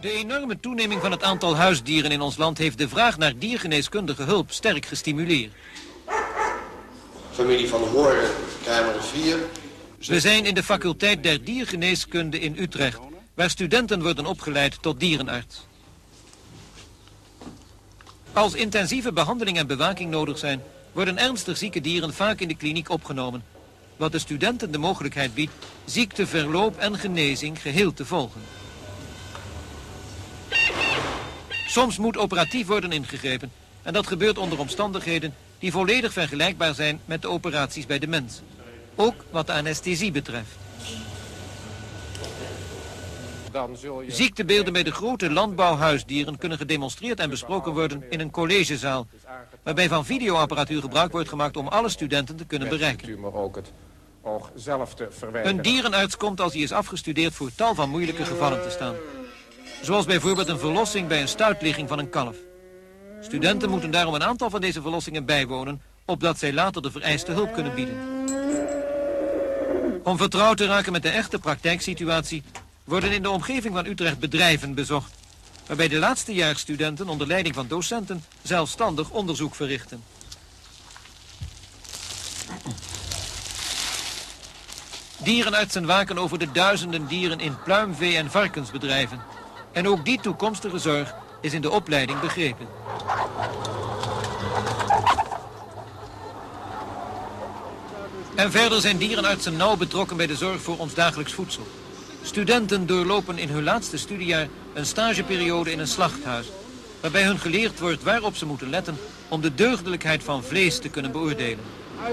De enorme toeneming van het aantal huisdieren in ons land heeft de vraag naar diergeneeskundige hulp sterk gestimuleerd. Familie van Hoorn, kamer 4. We zijn in de faculteit der diergeneeskunde in Utrecht, waar studenten worden opgeleid tot dierenarts. Als intensieve behandeling en bewaking nodig zijn, worden ernstig zieke dieren vaak in de kliniek opgenomen, wat de studenten de mogelijkheid biedt ziekteverloop en genezing geheel te volgen. Soms moet operatief worden ingegrepen en dat gebeurt onder omstandigheden die volledig vergelijkbaar zijn met de operaties bij de mens. Ook wat de anesthesie betreft. Ziektebeelden bij de grote landbouwhuisdieren kunnen gedemonstreerd en besproken worden in een collegezaal, waarbij van videoapparatuur gebruik wordt gemaakt om alle studenten te kunnen bereiken. Een dierenarts komt als hij is afgestudeerd voor tal van moeilijke gevallen te staan. Zoals bijvoorbeeld een verlossing bij een stuitligging van een kalf. Studenten moeten daarom een aantal van deze verlossingen bijwonen, opdat zij later de vereiste hulp kunnen bieden. Om vertrouwd te raken met de echte praktijksituatie worden in de omgeving van Utrecht bedrijven bezocht, waarbij de laatstejaarsstudenten onder leiding van docenten zelfstandig onderzoek verrichten. Dierenartsen waken over de duizenden dieren in pluimvee- en varkensbedrijven. En ook die toekomstige zorg is in de opleiding begrepen. En verder zijn dierenartsen nauw betrokken bij de zorg voor ons dagelijks voedsel. Studenten doorlopen in hun laatste studiejaar een stageperiode in een slachthuis, waarbij hun geleerd wordt waarop ze moeten letten om de deugdelijkheid van vlees te kunnen beoordelen.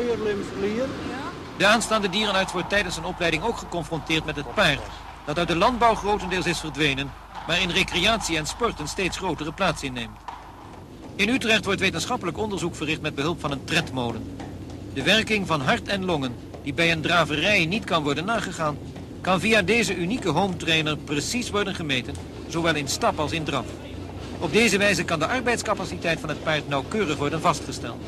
De aanstaande dierenarts wordt tijdens zijn opleiding ook geconfronteerd met het paard, dat uit de landbouw grotendeels is verdwenen, maar in recreatie en sport een steeds grotere plaats inneemt. In Utrecht wordt wetenschappelijk onderzoek verricht met behulp van een tredmolen. De werking van hart en longen, die bij een draverij niet kan worden nagegaan, kan via deze unieke home trainer precies worden gemeten, zowel in stap als in draf. Op deze wijze kan de arbeidscapaciteit van het paard nauwkeurig worden vastgesteld.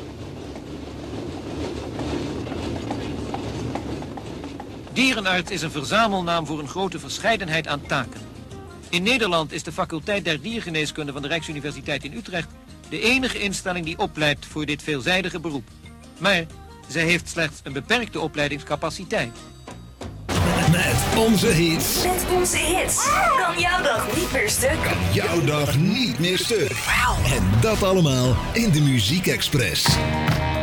Dierenarts is een verzamelnaam voor een grote verscheidenheid aan taken. In Nederland is de faculteit der diergeneeskunde van de Rijksuniversiteit in Utrecht de enige instelling die opleidt voor dit veelzijdige beroep. Maar zij heeft slechts een beperkte opleidingscapaciteit. Met onze hits. Met onze hits. Kan jouw dag niet meer stuk. Jouw dag niet meer stuk. En dat allemaal in de Muziek Express.